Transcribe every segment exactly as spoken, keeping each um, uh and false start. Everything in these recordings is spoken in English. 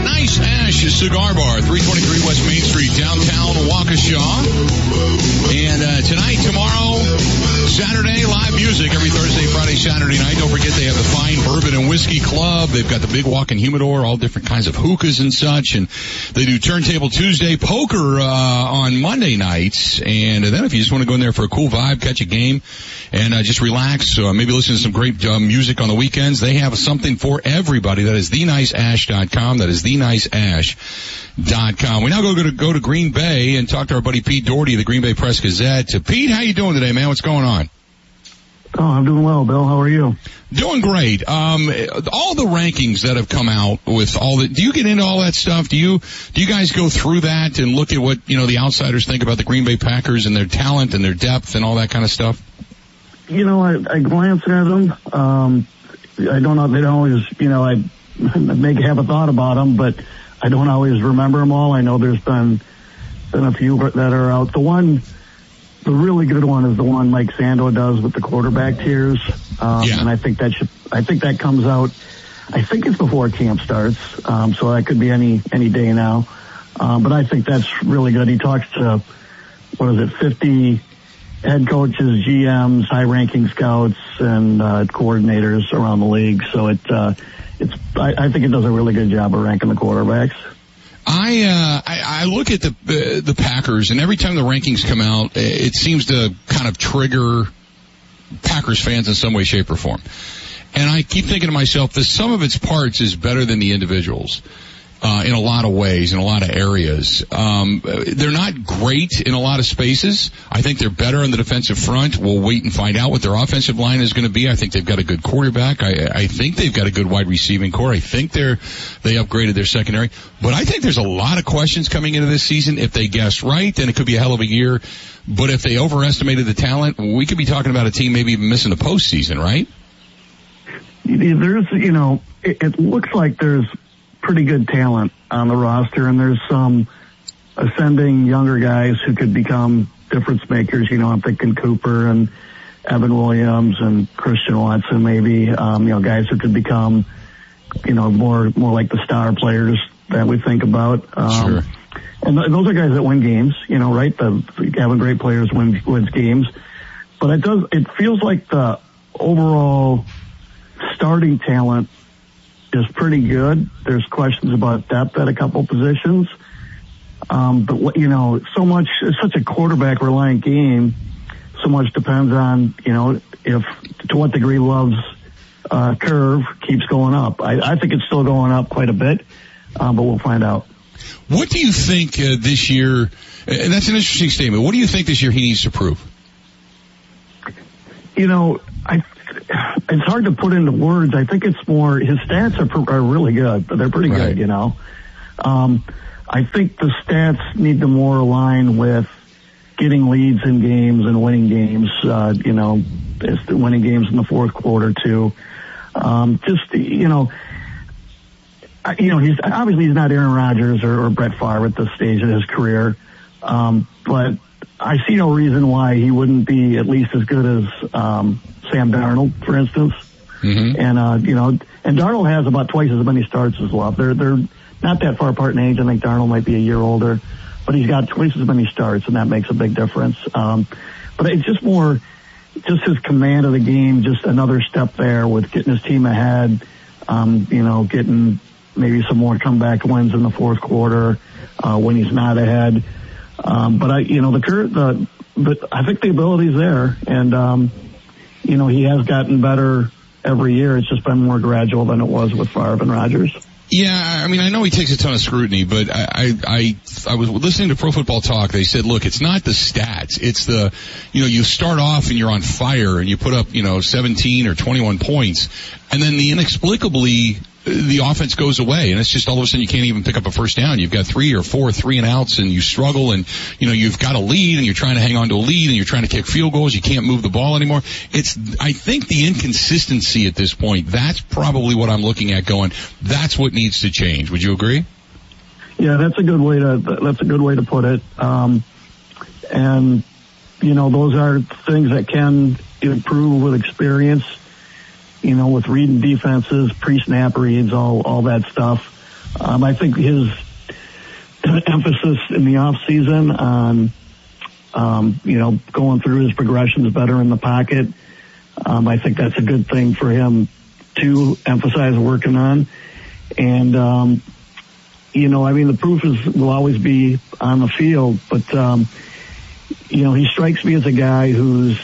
Nice Ash Cigar Bar, three twenty-three West Main Street, downtown Waukesha. And uh, tonight, tomorrow, Saturday, live music every Thursday, Friday, Saturday night. Don't forget they have the Fine Bourbon and Whiskey Club. They've got the Big Walk-in Humidor, all different kinds of hookahs and such. And they do Turntable Tuesday, poker uh, on Monday nights. And then if you just want to go in there for a cool vibe, catch a game, and uh, just relax, uh, maybe listen to some great uh, music on the weekends, they have something for everybody. That is the nice ash dot com. That is the nice ash dot com. We now go to go to Green Bay and talk to our buddy Pete Doherty of the Green Bay Press-Gazette. Uh, Pete, how you doing today, man? What's going on? Oh, I'm doing well, Bill. How are you? Doing great. Um, all the rankings that have come out with all the, do you get into all that stuff? Do you, do you guys go through that and look at what, you know, the outsiders think about the Green Bay Packers and their talent and their depth and all that kind of stuff? You know, I, I glance at them. Um, I don't know, they don't always, you know, I make have a thought about them, but I don't always remember them all. I know there's been, been a few that are out. The one, the really good one is the one Mike Sando does with the quarterback tiers. Um, yeah. And I think that should, I think that comes out, I think it's before camp starts. Um, so that could be any, any day now. Um, but I think that's really good. He talks to, what is it, fifty head coaches, G Ms, high-ranking scouts, and uh, coordinators around the league. So it, uh, it's, I, I think it does a really good job of ranking the quarterbacks. I, uh, I, I look at the, uh, the Packers, and every time the rankings come out, it seems to kind of trigger Packers fans in some way, shape, or form. And I keep thinking to myself, the sum of its parts is better than the individuals. Uh, in a lot of ways, in a lot of areas. Um, they're not great in a lot of spaces. I think they're better on the defensive front. We'll wait and find out what their offensive line is going to be. I think they've got a good quarterback. I, I think they've got a good wide receiving core. I think they're, they upgraded their secondary. But I think there's a lot of questions coming into this season. If they guessed right, then it could be a hell of a year. But if they overestimated the talent, we could be talking about a team maybe even missing the postseason, right? There's, you know, it, it looks like there's pretty good talent on the roster, and there's some ascending younger guys who could become difference makers. You know, I'm thinking Cooper and Evan Williams and Christian Watson, maybe, um, you know, guys who could become, you know, more, more like the star players that we think about. Um, sure. And th- those are guys that win games, you know, right? The, having great players win, wins games. But it does, it feels like the overall starting talent is pretty good. There's questions about depth at a couple positions. Um, but what, you know, so much, it's such a quarterback reliant game. So much depends on, you know, if, to what degree Love's, uh, curve keeps going up. I, I think it's still going up quite a bit, um, but we'll find out. What do you think, uh, this year, and that's an interesting statement. What do you think this year he needs to prove? You know, I, it's hard to put into words. I think it's more, his stats are, are really good. They're pretty right. good, you know. Um, I think the stats need to more align with getting leads in games and winning games, uh, you know, winning games in the fourth quarter too. Um, just, you know, you know, he's obviously he's not Aaron Rodgers or, or Brett Favre at this stage of his career. Um, but I see no reason why he wouldn't be at least as good as, um, Sam Darnold, for instance. Mm-hmm. And, uh, you know, and Darnold has about twice as many starts as Love. They're, they're not that far apart in age. I think Darnold might be a year older, but he's got twice as many starts, and that makes a big difference. Um, but it's just more, just his command of the game, just another step there with getting his team ahead, um, you know, getting maybe some more comeback wins in the fourth quarter, uh, when he's not ahead. Um, but I, you know, the current, the, but I think the ability's there, and, um, you know, he has gotten better every year. It's just been more gradual than it was with Favre and Rodgers. Yeah, I mean, I know he takes a ton of scrutiny, but I, I, I, I was listening to Pro Football Talk. They said, look, it's not the stats. It's the, you know, you start off and you're on fire and you put up, you know, seventeen or twenty-one points, and then the inexplicably, the offense goes away, and it's just all of a sudden you can't even pick up a first down. You've got three or four three and outs, and you struggle, and you know you've got a lead, and you're trying to hang on to a lead, and you're trying to kick field goals. You can't move the ball anymore. It's, I think, the inconsistency at this point. That's probably what I'm looking at. Going, that's what needs to change. Would you agree? Yeah, that's a good way to that's a good way to put it. Um, and you know, those are things that can improve with experience. You know, with reading defenses, pre-snap reads, all all that stuff. Um, I think his emphasis in the off season on, um, you know, going through his progressions better in the pocket, um, I think that's a good thing for him to emphasize working on. And, um, you know, I mean, the proof is will always be on the field, but, um, you know, he strikes me as a guy who's,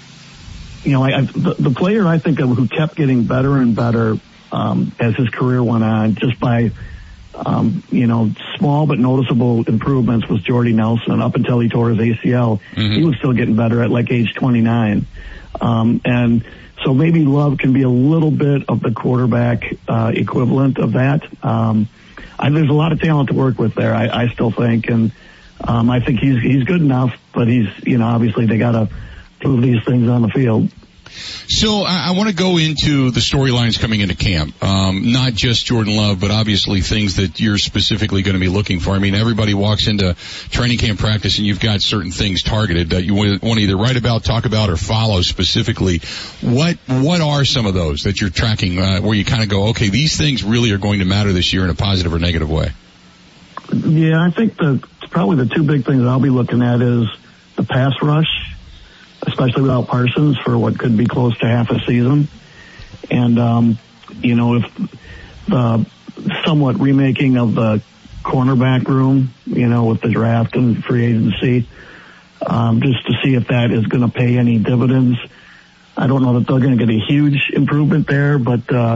you know, I, I, the, the player I think of who kept getting better and better um, as his career went on, just by, um, you know, small but noticeable improvements, was Jordy Nelson. Up until he tore his A C L, mm-hmm. he was still getting better at like age twenty-nine. Um, and so maybe Love can be a little bit of the quarterback uh, equivalent of that. Um, I, there's a lot of talent to work with there, I, I still think, and um, I think he's he's good enough. But he's, you know, obviously they got to prove these things on the field. So I, I want to go into the storylines coming into camp, um, not just Jordan Love, but obviously things that you're specifically going to be looking for. I mean, everybody walks into training camp practice and you've got certain things targeted that you want to either write about, talk about, or follow specifically. What what are some of those that you're tracking uh, where you kind of go, okay, these things really are going to matter this year in a positive or negative way? Yeah, I think the probably the two big things I'll be looking at is the pass rush, especially without Parsons for what could be close to half a season. And, um, you know, if the somewhat remaking of the cornerback room, you know, with the draft and free agency, um, just to see if that is going to pay any dividends. I don't know that they're going to get a huge improvement there, but, uh,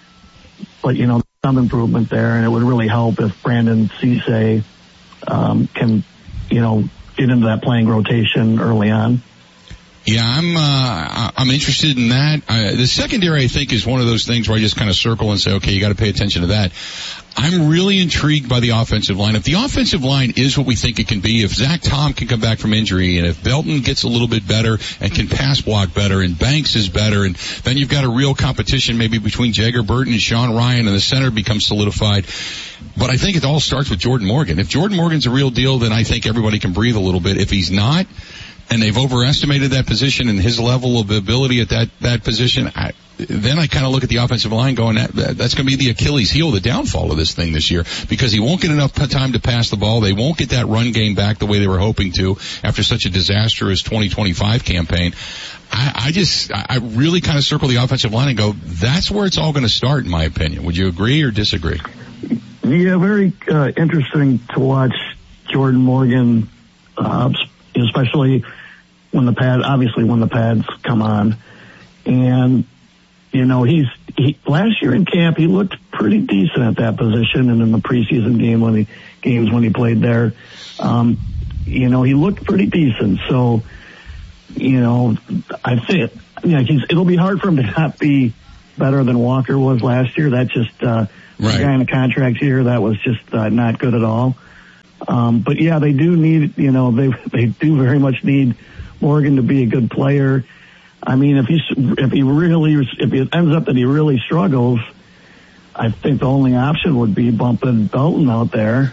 but, you know, some improvement there, and it would really help if Brandon Cisse, um, can, you know, get into that playing rotation early on. Yeah, I'm uh, I'm interested in that. Uh, the secondary, I think, is one of those things where I just kind of circle and say, okay, you got to pay attention to that. I'm really intrigued by the offensive line. If the offensive line is what we think it can be, if Zach Tom can come back from injury, and if Belton gets a little bit better and can pass block better, and Banks is better, and then you've got a real competition maybe between Jagger Burton and Sean Ryan, and the center becomes solidified. But I think it all starts with Jordan Morgan. If Jordan Morgan's a real deal, then I think everybody can breathe a little bit. If he's not, and they've overestimated that position and his level of ability at that, that position, I, then I kind of look at the offensive line going, that, that's going to be the Achilles heel, the downfall of this thing this year, because he won't get enough time to pass the ball. They won't get that run game back the way they were hoping to after such a disastrous twenty twenty-five campaign. I, I just, I really kind of circle the offensive line and go, that's where it's all going to start, in my opinion. Would you agree or disagree? Yeah, very uh, interesting to watch Jordan Morgan, uh, especially when the pad, obviously when the pads come on. And, you know, he's, he, last year in camp, he looked pretty decent at that position. And in the preseason game when he, games when he played there, um, you know, he looked pretty decent. So, you know, I think, you know, he's, it'll be hard for him to not be better than Walker was last year. That just, uh, right. the guy in the contract year, that was just uh, not good at all. Um, but yeah, they do need, you know, they, they do very much need Morgan to be a good player. I mean, if he if he really if it ends up that he really struggles, I think the only option would be bumping Belton out there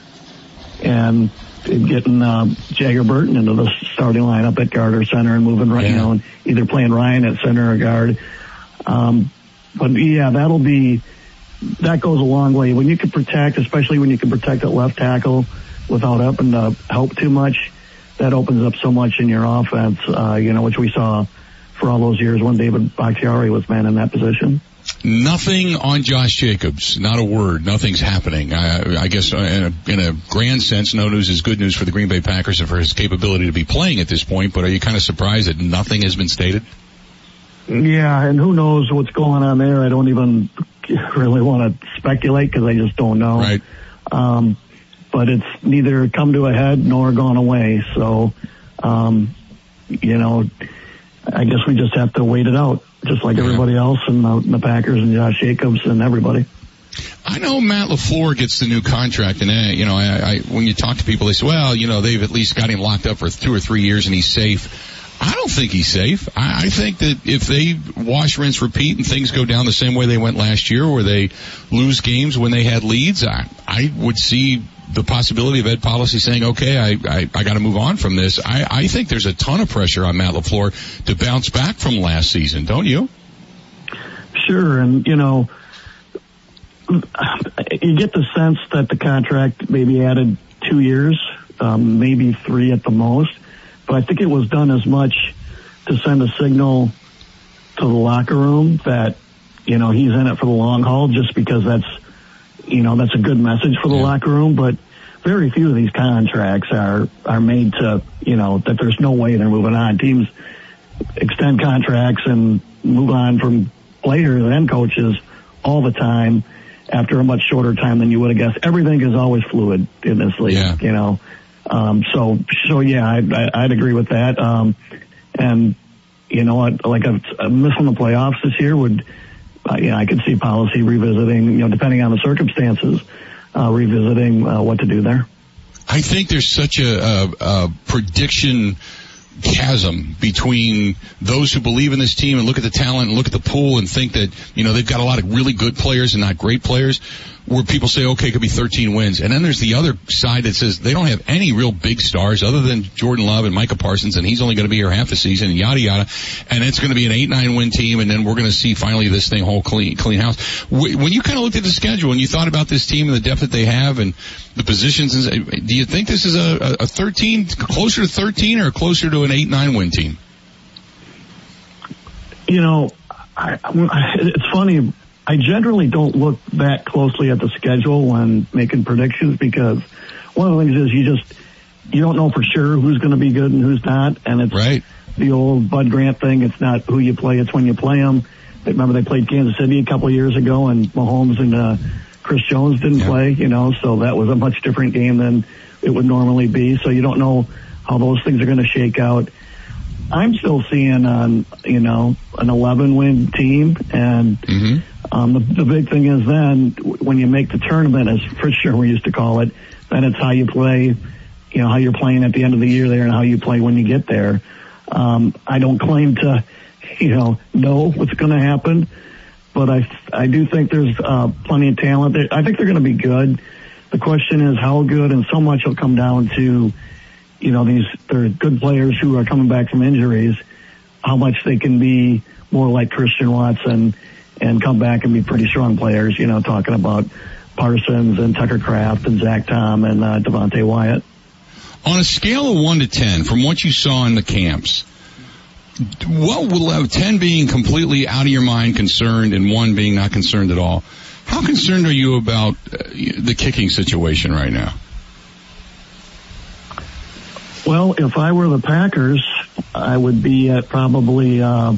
and getting uh, Jagger Burton into the starting lineup at guard or center and moving right, yeah. you know, and either playing Ryan at center or guard. Um, but yeah, that'll be that goes a long way when you can protect, especially when you can protect at left tackle without having to help too much. That opens up so much in your offense, uh, you know, which we saw for all those years when David Bakhtiari was man in that position. Nothing on Josh Jacobs. Not a word. Nothing's happening. I, I guess in a, in a grand sense, no news is good news for the Green Bay Packers and for his capability to be playing at this point, but are you kind of surprised that nothing has been stated? Yeah, and who knows what's going on there. I don't even really want to speculate because I just don't know. Right. Um, but it's neither come to a head nor gone away. So, um, you know, I guess we just have to wait it out, just like everybody else and the, the Packers and Josh Jacobs and everybody. I know Matt LaFleur gets the new contract, and, uh, you know, I, I, when you talk to people, they say, well, you know, they've at least got him locked up for two or three years and he's safe. I don't think he's safe. I, I think that if they wash, rinse, repeat and things go down the same way they went last year where they lose games when they had leads, I, I would see the possibility of Ed Policy saying, okay, I, I, I got to move on from this. I, I think there's a ton of pressure on Matt LaFleur to bounce back from last season, don't you? Sure, and, you know, you you get the sense that the contract maybe added two years, um, maybe three at the most. But I think it was done as much to send a signal to the locker room that, you know, he's in it for the long haul, just because that's, you know, that's a good message for the yeah. locker room. But very few of these contracts are, are made to, you know, that there's no way they're moving on. Teams extend contracts and move on from players and coaches all the time after a much shorter time than you would have guessed. Everything is always fluid in this league, yeah. you know. Um, so, so yeah, I, I, I'd agree with that. Um, and, you know, what, like a, a missing the playoffs this year would, uh, you know, I could see policy revisiting, you know, depending on the circumstances, uh, revisiting, uh, what to do there. I think there's such a, a, a prediction chasm between those who believe in this team and look at the talent and look at the pool and think that, you know, they've got a lot of really good players and not great players, where people say, okay, it could be thirteen wins. And then there's the other side that says they don't have any real big stars other than Jordan Love and Micah Parsons, and he's only going to be here half the season, and yada, yada. And it's going to be an eight nine win team, and then we're going to see finally this thing whole clean, clean house. When you kind of looked at the schedule and you thought about this team and the depth that they have and the positions, do you think this is a, a thirteen, closer to thirteen or closer to an eight nine win team? You know, I, I, it's funny. I generally don't look that closely at the schedule when making predictions, because one of the things is you just, you don't know for sure who's going to be good and who's not. And it's right. the old Bud Grant thing. It's not who you play, it's when you play them. Remember they played Kansas City a couple of years ago, and Mahomes and uh, Chris Jones didn't yeah. play, you know, so that was a much different game than it would normally be. So you don't know how those things are going to shake out. I'm still seeing on, you know, an eleven win team, and mm-hmm. um, the, the big thing is then when you make the tournament, as for sure we used to call it, then it's how you play, you know, how you're playing at the end of the year there and how you play when you get there. Um, I don't claim to, you know, know what's going to happen, but I, I do think there's uh, plenty of talent. I think they're going to be good. The question is how good, and so much will come down to, you know, these, they're good players who are coming back from injuries, how much they can be more like Christian Watson and come back and be pretty strong players, you know, talking about Parsons and Tucker Kraft and Zach Tom and uh, Devontae Wyatt. On a scale of one to ten, from what you saw in the camps, what will have ten being completely out of your mind concerned and one being not concerned at all? How concerned are you about uh, the kicking situation right now? Well, if I were the Packers, I would be at probably uh,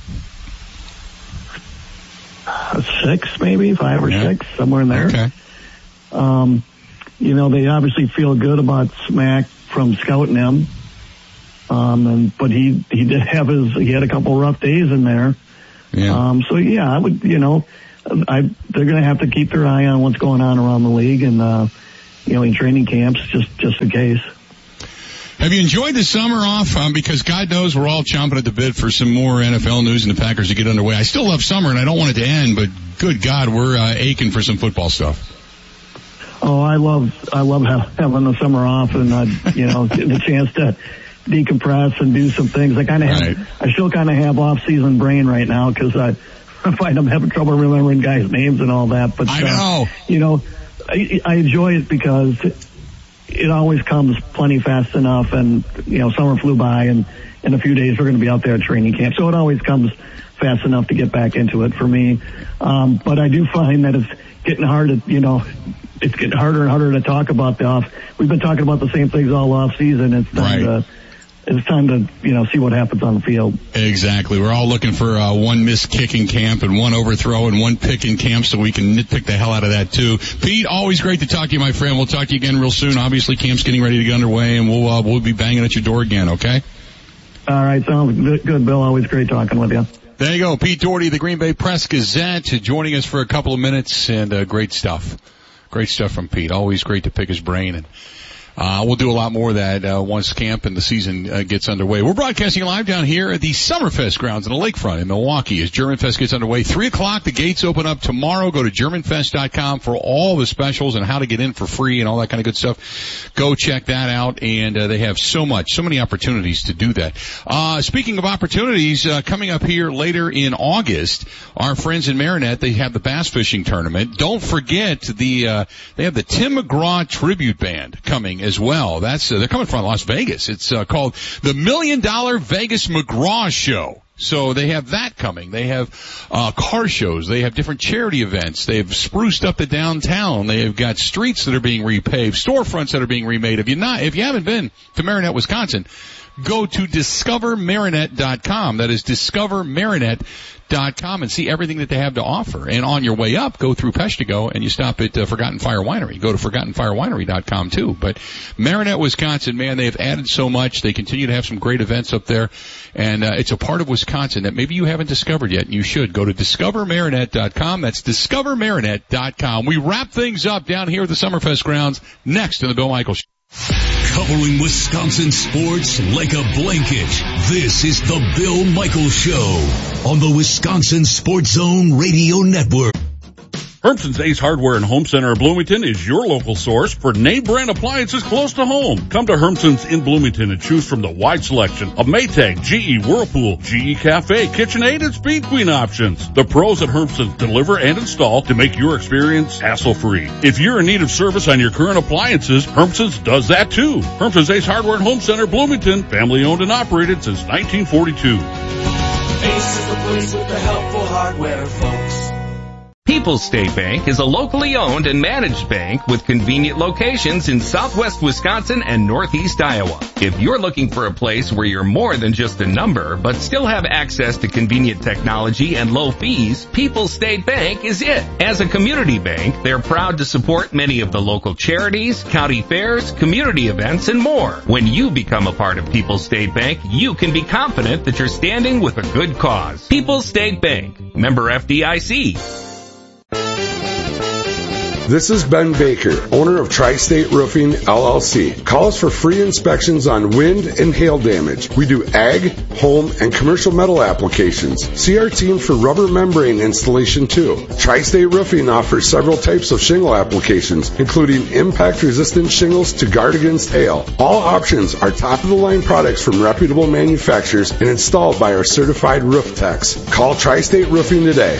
six, maybe five or yeah. six, somewhere in there. Okay. Um, you know, they obviously feel good about Smack from scouting him, um, and but he he did have his he had a couple rough days in there. Yeah. Um, so yeah, I would, you know, I they're going to have to keep their eye on what's going on around the league, and uh, you know, in training camps, just just in case. Have you enjoyed the summer off? Um, because God knows we're all chomping at the bit for some more N F L news and the Packers to get underway. I still love summer, and I don't want it to end, but good God, we're uh, aching for some football stuff. Oh, I love I love having the summer off, and uh, you know, getting a chance to decompress and do some things. I kind of have, right. I still kind of have off-season brain right now because I, I find I'm having trouble remembering guys' names and all that. But I know, uh, you know, I, I enjoy it because it always comes plenty fast enough, and you know, summer flew by, and in a few days we're going to be out there at training camp, so it always comes fast enough to get back into it for me. Um, but I do find that it's getting hard to, you know, it's getting harder and harder to talk about the off. We've been talking about the same things all off season. It's time right. to, it's time to, you know, see what happens on the field. Exactly. We're all looking for uh, one missed kick in camp and one overthrow and one pick in camp, so we can nitpick the hell out of that too. Pete, always great to talk to you, my friend. We'll talk to you again real soon. Obviously, camp's getting ready to get underway, and we'll uh, we'll be banging at your door again. Okay. All right. Sounds good, Bill. Always great talking with you. There you go, Pete Doherty, the Green Bay Press Gazette, joining us for a couple of minutes, and uh, great stuff. Great stuff from Pete. Always great to pick his brain and Uh, we'll do a lot more of that uh, once camp and the season uh, gets underway. We're broadcasting live down here at the Summerfest grounds on the lakefront in Milwaukee as Germanfest gets underway. Three o'clock, the gates open up tomorrow. Go to German Fest dot com for all the specials and how to get in for free and all that kind of good stuff. Go check that out, and uh, they have so much, so many opportunities to do that. Uh, speaking of opportunities, uh, coming up here later in August, our friends in Marinette, they have the bass fishing tournament. Don't forget the uh, they have the Tim McGraw tribute band coming as well. That's uh, they're coming from Las Vegas. It's uh, called the Million Dollar Vegas McGraw Show. So they have that coming. They have uh car shows. They have different charity events. They've spruced up the downtown. They've got streets that are being repaved, storefronts that are being remade. If you not, if you haven't been to Marinette, Wisconsin, go to discover marinette dot com. That is discover marinette dot com and see everything that they have to offer. And on your way up, go through Peshtigo and you stop at uh, Forgotten Fire Winery. Go to forgotten fire winery dot com too. But Marinette, Wisconsin, man, they have added so much. They continue to have some great events up there. And uh, it's a part of Wisconsin that maybe you haven't discovered yet, and you should. Go to discover marinette dot com. That's discover marinette dot com. We wrap things up down here at the Summerfest grounds next in the Bill Michaels Show. Covering Wisconsin sports like a blanket, this is the Bill Michaels Show on the Wisconsin Sports Zone Radio Network. Hermson's Ace Hardware and Home Center of Bloomington is your local source for name brand appliances close to home. Come to Hermson's in Bloomington and choose from the wide selection of Maytag, G E, Whirlpool, G E Cafe, KitchenAid, and Speed Queen options. The pros at Hermson's deliver and install to make your experience hassle-free. If you're in need of service on your current appliances, Hermson's does that too. Hermson's Ace Hardware and Home Center, Bloomington, family owned and operated since nineteen forty-two. Ace is the place with the helpful hardware, folks. People's State Bank is a locally owned and managed bank with convenient locations in southwest Wisconsin and northeast Iowa. If you're looking for a place where you're more than just a number, but still have access to convenient technology and low fees, People's State Bank is it. As a community bank, they're proud to support many of the local charities, county fairs, community events, and more. When you become a part of People's State Bank, you can be confident that you're standing with a good cause. People's State Bank, member F D I C. This is Ben Baker, owner of Tri-State Roofing, L L C. Call us for free inspections on wind and hail damage. We do ag, home, and commercial metal applications. See our team for rubber membrane installation too. Tri-State Roofing offers several types of shingle applications, including impact-resistant shingles to guard against hail. All options are top-of-the-line products from reputable manufacturers and installed by our certified roof techs. Call Tri-State Roofing today.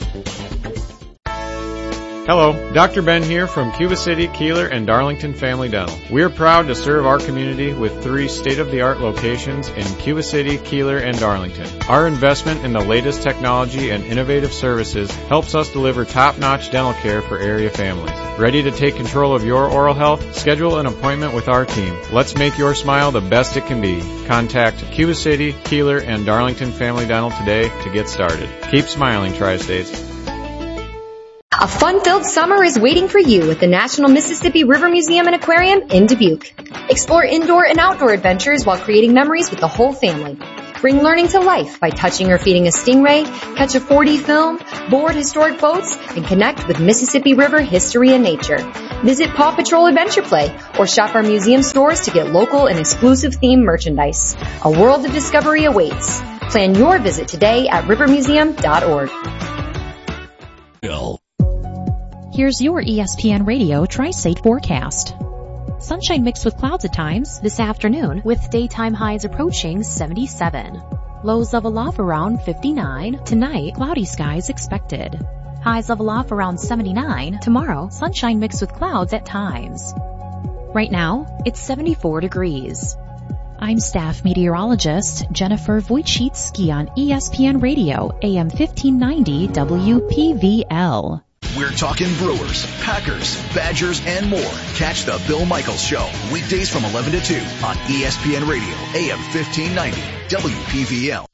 Hello, Doctor Ben here from Cuba City, Keeler, and Darlington Family Dental. We are proud to serve our community with three state-of-the-art locations in Cuba City, Keeler, and Darlington. Our investment in the latest technology and innovative services helps us deliver top-notch dental care for area families. Ready to take control of your oral health? Schedule an appointment with our team. Let's make your smile the best it can be. Contact Cuba City, Keeler, and Darlington Family Dental today to get started. Keep smiling, Tri-States. A fun-filled summer is waiting for you at the National Mississippi River Museum and Aquarium in Dubuque. Explore indoor and outdoor adventures while creating memories with the whole family. Bring learning to life by touching or feeding a stingray, catch a four D film, board historic boats, and connect with Mississippi River history and nature. Visit Paw Patrol Adventure Play or shop our museum stores to get local and exclusive themed merchandise. A world of discovery awaits. Plan your visit today at river museum dot org. Here's your E S P N Radio Tri-State forecast. Sunshine mixed with clouds at times this afternoon with daytime highs approaching seventy-seven. Lows level off around fifty-nine. Tonight, cloudy skies expected. Highs level off around seventy-nine. Tomorrow, sunshine mixed with clouds at times. Right now, it's seventy-four degrees. I'm staff meteorologist Jennifer Wojcicki on E S P N Radio, A M fifteen ninety W P V L. We're talking Brewers, Packers, Badgers, and more. Catch the Bill Michaels Show weekdays from eleven to two on E S P N Radio, A M fifteen ninety W P V L.